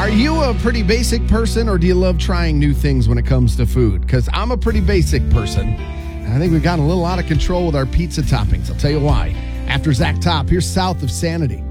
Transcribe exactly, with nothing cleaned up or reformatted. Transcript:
Are you a pretty basic person, or do you love trying new things when it comes to food? Because I'm a pretty basic person, and I think we've gotten a little out of control with our pizza toppings. I'll tell you why. After Zach Top, here's South of Sanity.